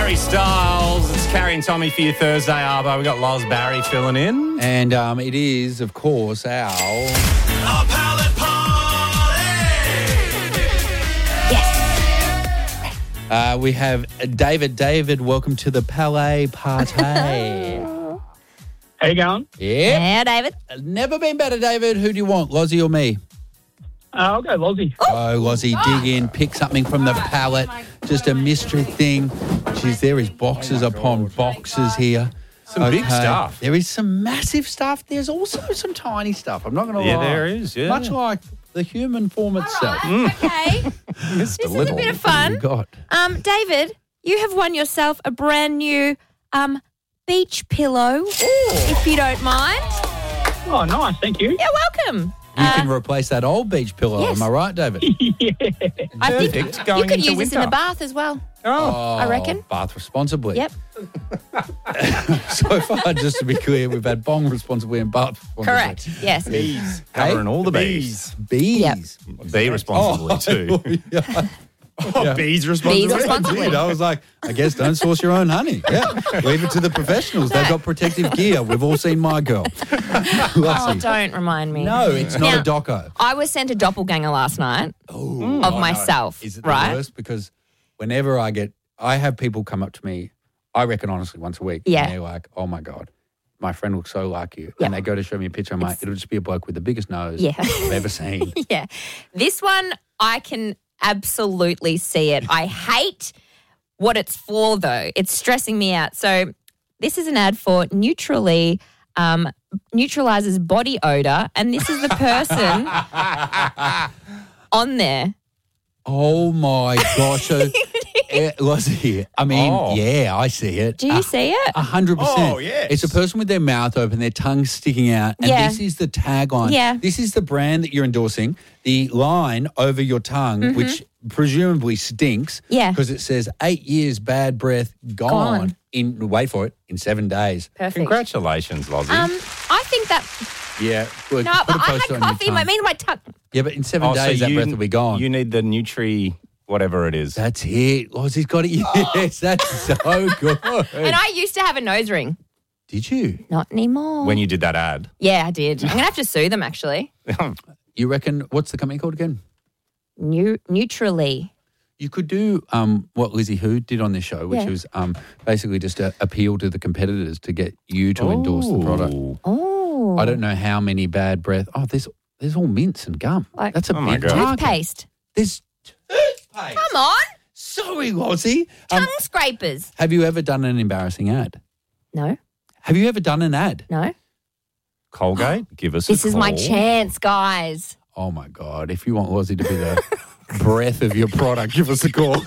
Harry Styles. It's Carrie and Tommy for your Thursday, Arbo. We got Loz Barry filling in. And it is, of course, our... A pallet party! Yes. we have David. David, welcome to the Palais Party. How you going? Yeah. Yeah, David. Never been better, David. Who do you want, Lozzie or me? I'll go Lozzie. Oh, Lozzie, dig in, pick something from the pallet. Just a mystery thing. Jeez, there is boxes upon boxes here. Some big stuff. There is some massive stuff. There's also some tiny stuff. I'm not going to lie. Yeah, there is, yeah. Much like the human form itself. Okay. Just This is a bit of fun. You got. David, you have won yourself a brand new beach pillow, if you don't mind. Oh, nice. Thank you. You're welcome. You can replace that old beach pillow. Yes. Am I right, David? I think Perfect, you going could into use this in winter. the bath as well. Oh, I reckon. Bath responsibly. Yep. So far, just to be clear, we've had bong responsibly and bath responsibly. Correct. Yes. Bees. Covering all the bees. Bees. Yep. Bee responsibly too. Yeah. Bees responsibly. Bees responsibly. I was like, I guess don't source your own honey. Yeah. Leave it to the professionals. They've got protective gear. We've all seen My Girl. Oh, Lozzie. don't remind me. No, it's not Now- a doco. I was sent a doppelganger last night of myself. Is it the right? worst? Because whenever I have people come up to me, I reckon honestly once a week. Yeah. And they're like, oh my God, my friend looks so like you. Yeah. And they go to show me a picture. I'm like, it'll just be a bloke with the biggest nose Yeah. I've ever seen. Yeah. This one, I can absolutely see it. I hate what it's for, though. It's stressing me out. So this is an ad for Neutrally, neutralizes body odor, and this is the person on there. Oh my gosh. So, Lozzie, I mean, yeah, I see it. Do you see it? 100%. Oh, yes. It's a person with their mouth open, their tongue sticking out, and Yeah. this is the tagline. Yeah. This is the brand that you're endorsing, the line over your tongue, which presumably stinks. Yeah. Because it says 8 years bad breath gone. In, wait for it, in 7 days. Perfect. Congratulations, Lozzie. I think that. Yeah. Look, No, put but a I post-it had on your coffee. I tongue. mean, my tongue. Yeah, but in 7 days, that breath will be gone. You need the Nutri whatever it is. That's it. Lozzie's got it. Yes, that's so good. And I used to have a nose ring. Did you? Not anymore. When you did that ad. Yeah, I did. I'm going to have to sue them, actually. You reckon, what's the company called again? Neutrally. You could do what Lizzie Who did on this show, which Yeah. was basically just appeal to the competitors to get you to endorse the product. Oh. I don't know how many bad breath. Oh, there's all mints and gum. Like- That's a Oh my big God. target. Toothpaste. There's toothpaste. Come on. Sorry, Lozzie. Tongue scrapers. Have you ever done an embarrassing ad? No. Have you ever done an ad? No. Colgate, give us a This is my call. chance, guys. Oh, my God. If you want Lozzie to be the breath of your product, give us a call.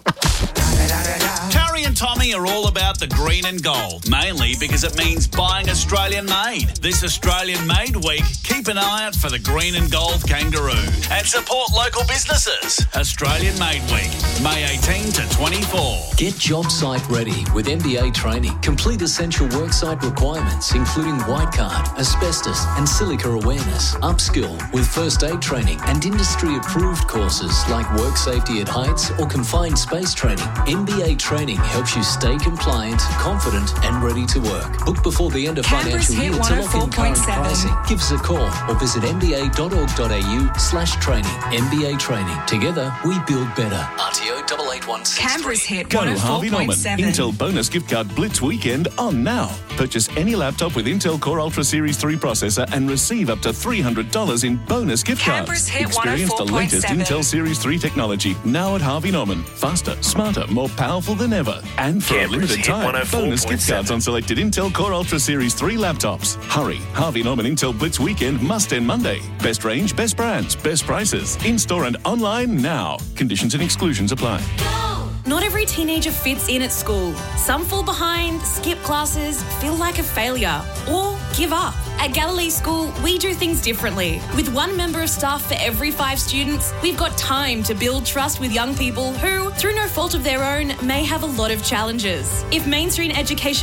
Carrie and Tommy are all about the green and gold, mainly because it means buying Australian made. This Australian Made Week, keep an eye out for the green and gold kangaroo and support local businesses. Australian Made Week, May 18 to 24. Get job site ready with MBA training. Complete essential worksite requirements, including white card, asbestos and silica awareness. Upskill with first aid training and industry-approved courses like work safety at heights or confined space training. MBA training helps you stay compliant, confident and ready to work. Book before the end of Canberra's financial year Hit to lock in current 104.7. pricing. Give us a call or visit mba.org.au/training. MBA training. Together, we build better. RTO 8816. Canberra's Hit Go to Harvey Norman 104.7. Intel Bonus Gift Card Blitz Weekend on now. Purchase any laptop with Intel Core Ultra Series 3 processor and receive up to $300 in bonus gift Canberra's cards. Hit Experience the latest 104.7. Intel Series 3 technology now at Harvey Norman. Faster, smarter, more powerful than ever. And for a Canberra's limited Hit time, 104.7. bonus gift cards on selected Intel Core Ultra Series 3 laptops. Hurry! Harvey Norman Intel Blitz Weekend must end Monday. Best range, best brands, best prices. In-store and online now. Conditions and exclusions apply. Not every teenager fits in at school. Some fall behind, skip classes, feel like a failure, or give up. At Galilee School, we do things differently. With one member of staff for every 5 students, we've got time to build trust with young people who, through no fault of their own, may have a lot of challenges. If mainstream education